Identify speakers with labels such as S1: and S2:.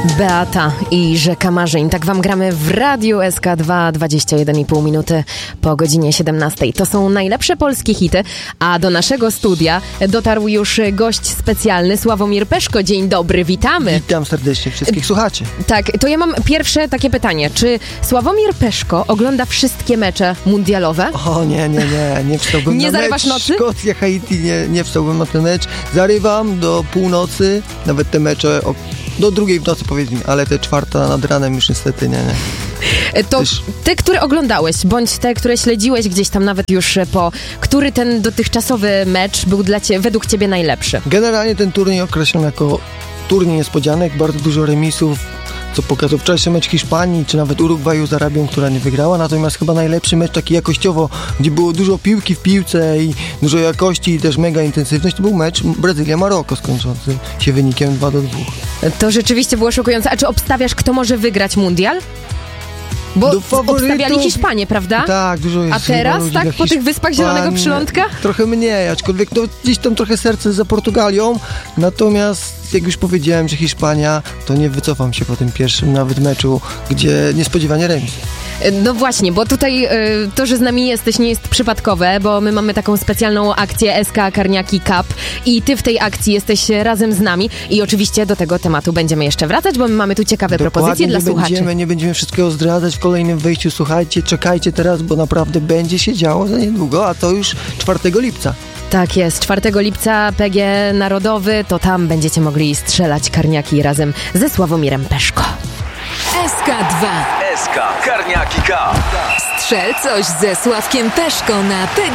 S1: Beata i Rzeka Marzeń. Tak wam gramy w Radiu SK2, 21,5 minuty po godzinie 17. To są najlepsze polskie hity, a do naszego studia dotarł już gość specjalny, Sławomir Peszko. Dzień dobry, witamy.
S2: Witam serdecznie wszystkich słuchaczy.
S1: Tak, to ja mam pierwsze takie pytanie. Czy Sławomir Peszko ogląda wszystkie mecze mundialowe?
S2: O nie wstałbym
S1: Nie
S2: na
S1: zarywasz
S2: mecz
S1: nocy?
S2: Szkocja, Haiti, nie wstałbym na ten mecz. Zarywam do północy, nawet te mecze do drugiej w nocy powiedzmy, ale te czwarta nad ranem już niestety nie.
S1: To te, które oglądałeś, bądź te, które śledziłeś gdzieś tam nawet już który ten dotychczasowy mecz był według ciebie najlepszy?
S2: Generalnie ten turniej określam jako turniej niespodzianek, bardzo dużo remisów, co pokazał wczorajszy mecz Hiszpanii, czy nawet Urugwaju z Arabią, która nie wygrała, natomiast chyba najlepszy mecz taki jakościowo, gdzie było dużo piłki w piłce i dużo jakości i też mega intensywność, to był mecz Brazylia-Maroko skończący się wynikiem 2-2.
S1: To rzeczywiście było szokujące. A czy obstawiasz, kto może wygrać mundial? Bo obstawiali Hiszpanię, prawda?
S2: Tak, dużo jest.
S1: A teraz, tak, po tych Wyspach Zielonego Przylądka?
S2: Trochę mniej, aczkolwiek to gdzieś tam trochę serce za Portugalią, natomiast jak już powiedziałem, że Hiszpania, to nie wycofam się po tym pierwszym nawet meczu, gdzie niespodziewanie remis.
S1: No właśnie, bo tutaj to, że z nami jesteś, nie jest przypadkowe, bo my mamy taką specjalną akcję SK Karniaki Cup i ty w tej akcji jesteś razem z nami i oczywiście do tego tematu będziemy jeszcze wracać, bo my mamy tu ciekawe propozycje dla słuchaczy.
S2: Nie będziemy wszystkiego zdradzać w kolejnym wejściu, słuchajcie, czekajcie teraz, bo naprawdę będzie się działo za niedługo, a to już 4 lipca.
S1: Tak jest, 4 lipca PG Narodowy, to tam będziecie mogli strzelać karniaki razem ze Sławomirem Peszko.
S3: SK2.
S4: SK Karniaki Cup.
S3: Strzel coś ze Sławkiem Peszko na PG